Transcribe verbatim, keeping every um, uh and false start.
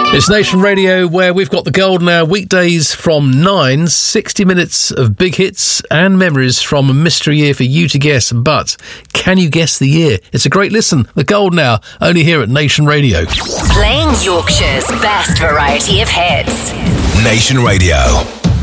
It's Nation Radio, where we've got the golden hour weekdays from nine, sixty minutes of big hits and memories from a mystery year for you to guess. But can you guess the year? It's a great listen. The golden hour, only here at Nation Radio. Playing Yorkshire's best variety of hits. Nation Radio.